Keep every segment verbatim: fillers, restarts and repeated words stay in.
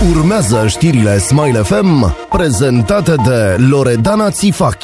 Urmează știrile Smile F M, prezentate de Loredana Țifachi.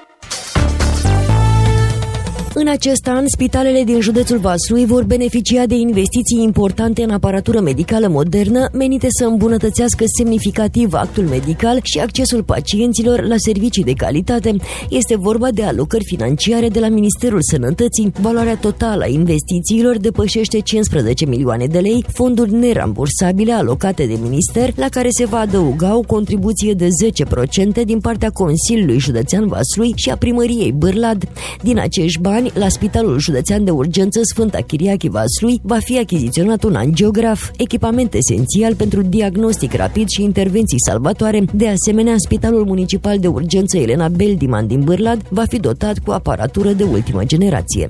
În acest an, spitalele din județul Vaslui vor beneficia de investiții importante în aparatură medicală modernă, menite să îmbunătățească semnificativ actul medical și accesul pacienților la servicii de calitate. Este vorba de alocări financiare de la Ministerul Sănătății. Valoarea totală a investițiilor depășește cincisprezece milioane de lei, fonduri nerambursabile alocate de minister, la care se va adăuga o contribuție de zece la sută din partea Consiliului Județean Vaslui și a Primăriei Bârlad. Din acești bani, la Spitalul Județean de Urgență Sfânta Chiriache Vaslui va fi achiziționat un angiograf, echipament esențial pentru diagnostic rapid și intervenții salvatoare. De asemenea, Spitalul Municipal de Urgență Elena Beldiman din Bârlad va fi dotat cu aparatură de ultimă generație.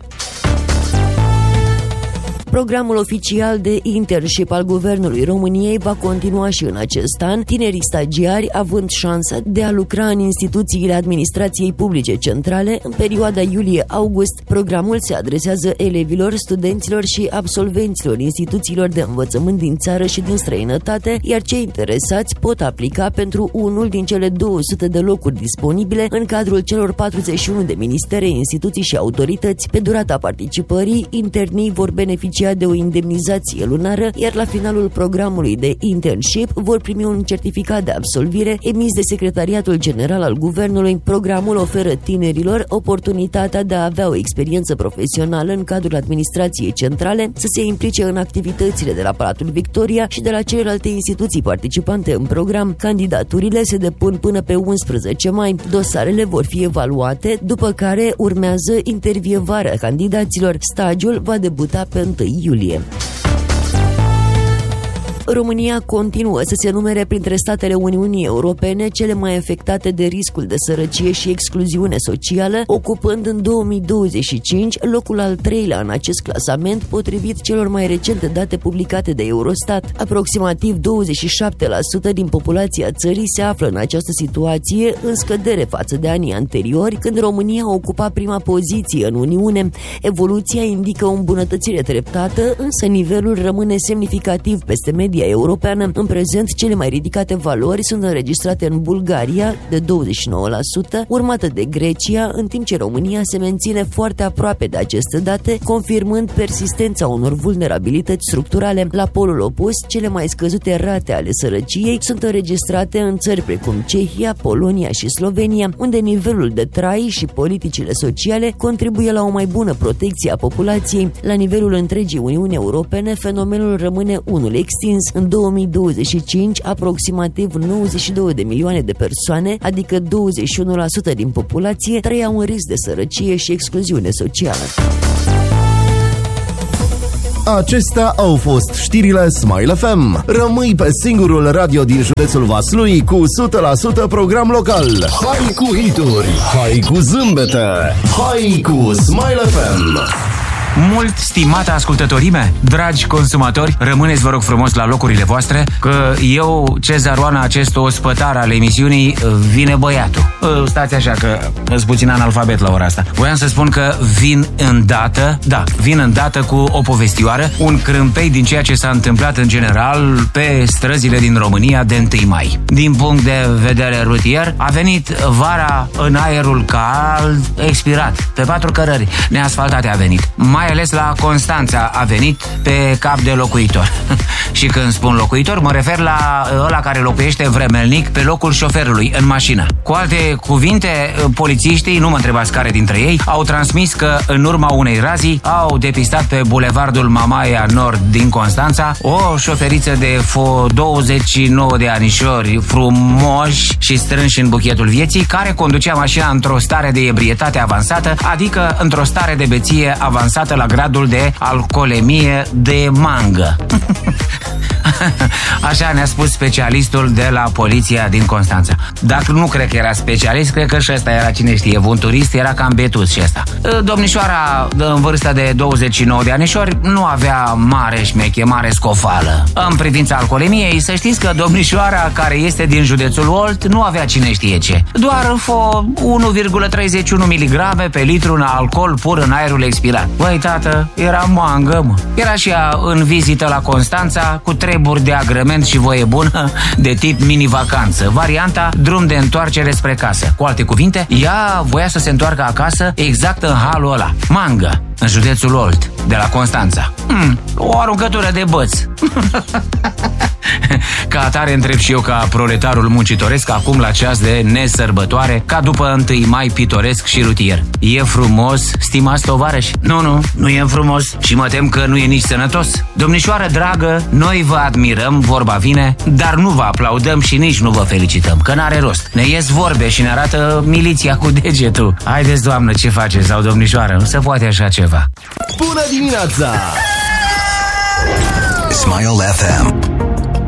Programul oficial de internship al Guvernului României va continua și în acest an, tinerii stagiari având șansa de a lucra în instituțiile administrației publice centrale în perioada iulie-august. Programul se adresează elevilor, studenților și absolvenților instituțiilor de învățământ din țară și din străinătate, iar cei interesați pot aplica pentru unul din cele două sute de locuri disponibile în cadrul celor patruzeci și unu de ministere, instituții și autorități. Pe durata participării, internii vor beneficia de o indemnizație lunară, iar la finalul programului de internship vor primi un certificat de absolvire emis de Secretariatul General al Guvernului. Programul oferă tinerilor oportunitatea de a avea o experiență profesională în cadrul administrației centrale, să se implice în activitățile de la Palatul Victoria și de la celelalte instituții participante în program. Candidaturile se depun până pe unsprezece mai. Dosarele vor fi evaluate, după care urmează intervievarea candidaților. Stagiul va debuta pe întâi iulie. România continuă să se numere printre statele Uniunii Europene cele mai afectate de riscul de sărăcie și excluziune socială, ocupând în două mii douăzeci și cinci locul al treilea în acest clasament, potrivit celor mai recente date publicate de Eurostat. Aproximativ douăzeci și șapte la sută din populația țării se află în această situație, în scădere față de anii anteriori, când România ocupa prima poziție în Uniune. Evoluția indică o îmbunătățire treptată, însă nivelul rămâne semnificativ peste media europeană. În prezent, cele mai ridicate valori sunt înregistrate în Bulgaria, de douăzeci și nouă la sută, urmată de Grecia, în timp ce România se menține foarte aproape de aceste date, confirmând persistența unor vulnerabilități structurale. La polul opus, cele mai scăzute rate ale sărăciei sunt înregistrate în țări precum Cehia, Polonia și Slovenia, unde nivelul de trai și politicile sociale contribuie la o mai bună protecție a populației. La nivelul întregii Uniuni Europene, fenomenul rămâne unul extins. În două mii douăzeci și cinci, aproximativ nouăzeci și două de milioane de persoane, adică douăzeci și unu la sută din populație, trăiau în risc de sărăcie și excluziune socială. Acestea au fost știrile Smile F M. Rămâi pe singurul radio din județul Vaslui cu o sută la sută program local. Hai cu hituri, hai cu zâmbete, hai cu Smile F M. Mult stimată ascultătorime, dragi consumatori, rămâneți vă rog frumos la locurile voastre, că eu, Cezaroana, acest ospătar al emisiunii, vine băiatul. Stați așa că sunt puțin analfabet la ora asta. Voiam să spun că vin îndată, da, vin îndată cu o povestioară, un crâmpei din ceea ce s-a întâmplat în general pe străzile din România de întâi mai. Din punct de vedere rutier, a venit vara în aerul cald, expirat, pe patru cărări neasfaltate a venit. Mai ales la Constanța a venit pe cap de locuitor. Și când spun locuitor, mă refer la ăla care locuiește vremelnic pe locul șoferului în mașină. Cu alte cuvinte, polițiștii, nu mă întrebați care dintre ei, au transmis că în urma unei razii au depistat pe bulevardul Mamaia Nord din Constanța o șoferiță de douăzeci și nouă de anișori frumoși și strânși în buchetul vieții, care conducea mașina într-o stare de ebrietate avansată, adică într-o stare de beție avansată la gradul de alcoolemie de mangă. Așa ne-a spus specialistul de la poliția din Constanța. Dacă nu cred că era specialist, cred că și ăsta era, cine știe, un turist, era cam betus și ăsta. Domnișoara în vârstă de douăzeci și nouă de anișori nu avea mare șmeche, mare scofală. În privința alcoolemiei, să știți că domnișoara, care este din județul Olt, nu avea cine știe ce. Doar unu virgulă treizeci și unu miligrame pe litru în alcool pur în aerul expirat. Băi, tată, era mangă, mă. Era și ea în vizită la Constanța cu treburi de agrement weekend și voie bună de tip mini-vacanță. Varianta drum de întoarcere spre casă. Cu alte cuvinte, ea voia să se întoarcă acasă exact în halul ăla. Mangă, în județul Olt, de la Constanța. Hmm, o aruncătură de băți. Ca atare întreb și eu, ca proletarul muncitoresc, acum la ceas de nesărbătoare, ca după întâi mai pitoresc și rutier. E frumos, stimați tovarăși? Nu, nu, nu e frumos și mă tem că nu e nici sănătos. Domnișoară dragă, noi vă admirăm, vorba vine, dar nu vă aplaudăm și nici nu vă felicităm, că n-are rost. Ne ies vorbe și ne arată miliția cu degetul. Haideți, doamnă, ce faceți? Sau domnișoară, nu se poate așa ceva. Bună dimineața! Smile F M.